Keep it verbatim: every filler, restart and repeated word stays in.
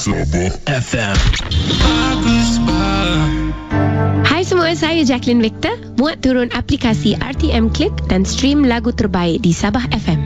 Sabah F M. Hai semua, saya Jacqueline Victor. Muat turun aplikasi R T M Click dan stream lagu terbaik di Sabah F M.